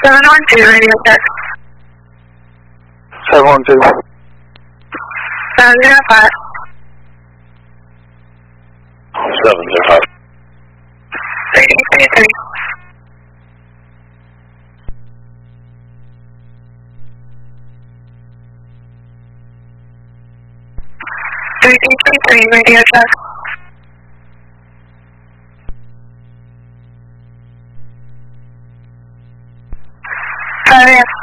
712 radio check. 712. 705. 705. 3333. 3333 radio check. 5